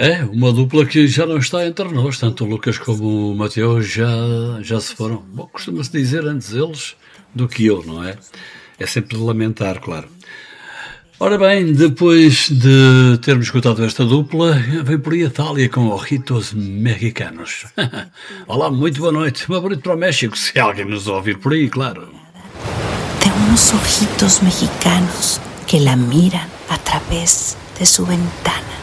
É, uma dupla que já não está entre nós, tanto o Lucas como o Mateus já se foram. Bom, costuma-se dizer antes eles do que eu, não é? É sempre de lamentar, claro. Ora bem, depois de termos escutado esta dupla, vem por aí a Thalia com Ojitos Mexicanos. Olá, muito boa noite. Uma boa noite para o México, se alguém nos ouvir por aí, claro. De unos ojitos mexicanos que la miran a través de su ventana.